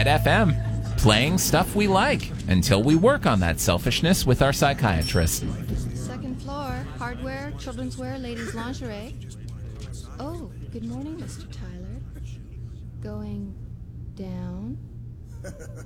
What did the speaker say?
Red FM, playing stuff we like until we work on that selfishness with our psychiatrist. Second floor, hardware, children's wear, ladies' lingerie. Oh, good morning, Mr. Tyler. Going down.